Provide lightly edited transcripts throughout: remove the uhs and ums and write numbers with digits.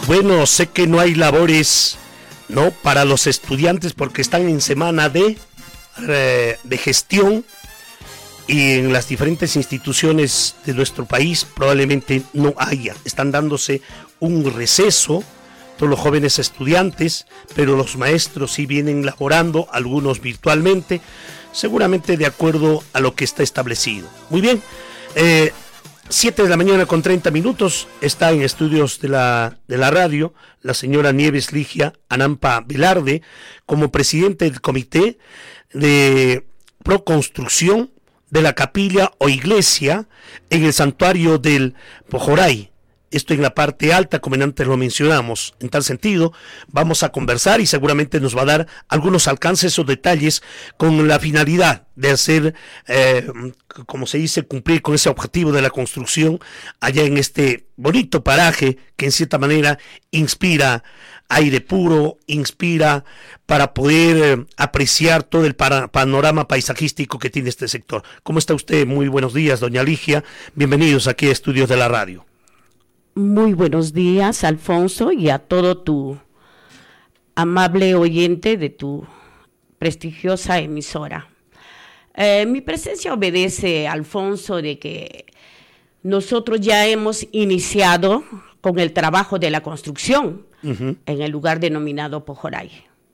bueno, sé que no hay labores, ¿no?, para los estudiantes porque están en semana de gestión y en las diferentes instituciones de nuestro país probablemente no haya. Están dándose un receso todos los jóvenes estudiantes, pero los maestros sí vienen laborando, algunos virtualmente, seguramente de acuerdo a lo que está establecido. Muy bien, 7 de la mañana con 30 minutos, está en estudios de la radio la señora Nieves Ligia Anampa Velarde como presidente del comité de proconstrucción de la capilla o iglesia en el santuario del Pojoray. Esto en la parte alta, como antes lo mencionamos. En tal sentido, vamos a conversar y seguramente nos va a dar algunos alcances o detalles con la finalidad de hacer, como se dice, cumplir con ese objetivo de la construcción allá en este bonito paraje que en cierta manera inspira aire puro, inspira para poder apreciar todo el panorama paisajístico que tiene este sector. ¿Cómo está usted? Muy buenos días, doña Ligia. Bienvenidos aquí a Estudios de la Radio. Muy buenos días, Alfonso, y a todo tu amable oyente de tu prestigiosa emisora. Mi presencia obedece, Alfonso, de que nosotros ya hemos iniciado con el trabajo de la construcción en el lugar denominado Pojoray.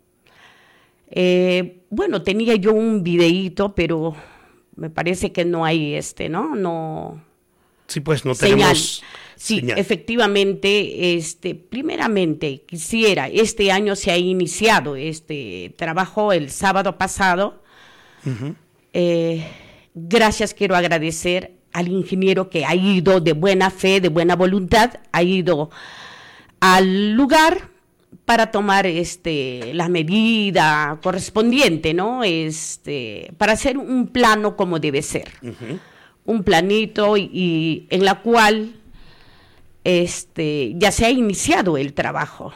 Bueno, tenía yo un videíto, pero me parece que no hay ¿no? Sí, pues no señal. Tenemos sí, señal. Efectivamente, primeramente quisiera, este año se ha iniciado este trabajo el sábado pasado. Gracias, quiero agradecer al ingeniero que ha ido de buena fe, de buena voluntad, ha ido al lugar para tomar la medida correspondiente, ¿no? Para hacer un plano como debe ser. Un planito y en la cual ya se ha iniciado el trabajo.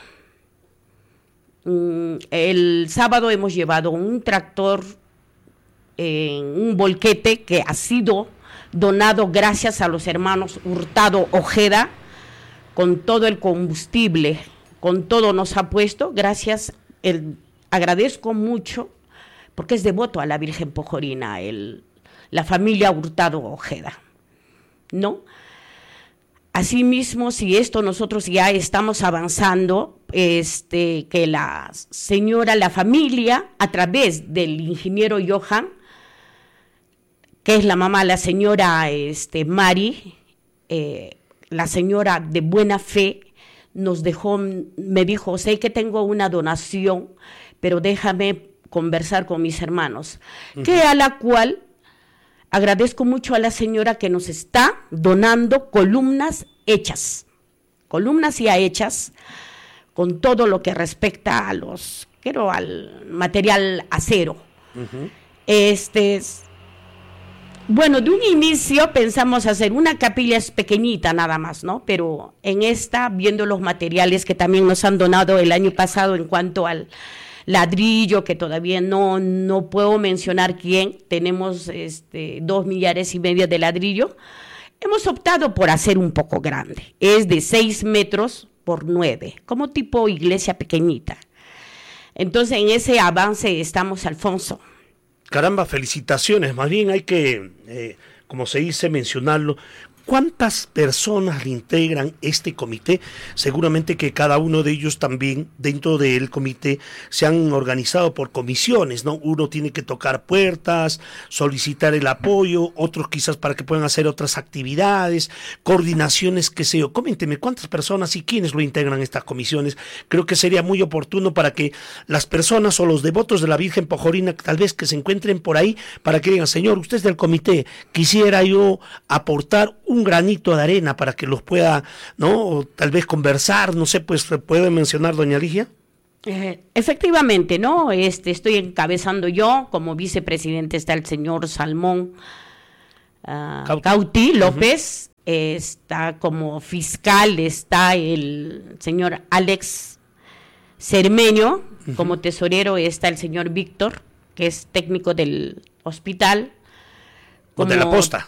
El sábado hemos llevado un tractor en un volquete que ha sido donado gracias a los hermanos Hurtado Ojeda, con todo el combustible, con todo nos ha puesto, gracias, agradezco mucho, porque es devoto a la Virgen Pojorina, la familia Hurtado Ojeda, ¿no? Asimismo, si esto nosotros ya estamos avanzando, que la familia, a través del ingeniero Johan, que es la mamá, la señora Mari, la señora de buena fe, me dijo, sé que tengo una donación, pero déjame conversar con mis hermanos, que a la cual agradezco mucho a la señora que nos está donando columnas ya hechas, con todo lo que respecta a al material acero. Bueno, de un inicio pensamos hacer una capilla pequeñita nada más, ¿no? Pero en viendo los materiales que también nos han donado el año pasado en cuanto al ladrillo, que todavía no puedo mencionar quién, tenemos 2,5 millares de ladrillo, hemos optado por hacer un poco grande, es de 6 metros por 9, como tipo iglesia pequeñita. Entonces en ese avance estamos, Alfonso. Caramba, felicitaciones, más bien hay que, como se dice, mencionarlo. ¿Cuántas personas le integran este comité? Seguramente que cada uno de ellos también dentro del comité se han organizado por comisiones, ¿no? Uno tiene que tocar puertas, solicitar el apoyo, otros quizás para que puedan hacer otras actividades, coordinaciones, qué sé yo. Coménteme, ¿cuántas personas y quiénes lo integran estas comisiones? Creo que sería muy oportuno para que las personas o los devotos de la Virgen Pojorina, tal vez que se encuentren por ahí, para que digan, señor, usted es del comité, quisiera yo aportar un granito de arena para que los pueda, ¿no? O tal vez conversar, no sé, pues puede mencionar doña Ligia. Efectivamente, ¿no? Estoy encabezando yo, como vicepresidente está el señor Salmón Cauti López, está como fiscal, está el señor Alex Cermeño, como tesorero está el señor Víctor, que es técnico del hospital. Como, de la posta.